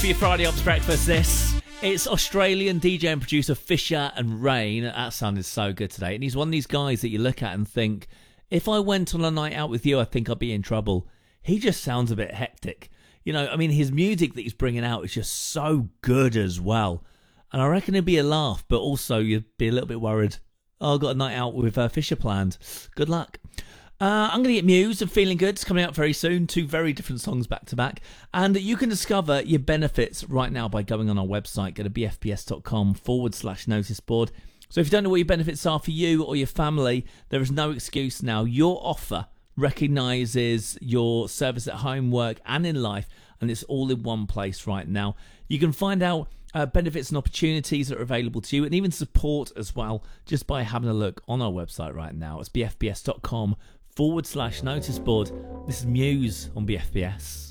For your Friday Ops breakfast, it's Australian DJ and producer Fisher and Rain. That sounded so good today. And he's one of these guys that you look at and think, if I went on a night out with you, I think I'd be in trouble. He just sounds a bit hectic. You know, I mean, his music that he's bringing out is just so good as well. And I reckon it'd be a laugh, but also you'd be a little bit worried. Oh, I've got a night out with Fisher planned. Good luck. I'm going to get Muse and Feeling Good. It's coming out very soon. 2 very different songs back to back. And you can discover your benefits right now by going on our website. Go to bfbs.com/notice board. So if you don't know what your benefits are for you or your family, there is no excuse now. Your offer recognises your service at home, work and in life. And it's all in one place right now. You can find out benefits and opportunities that are available to you, and even support as well, just by having a look on our website right now. It's bfbs.com/notice board. This is Muse on BFBS.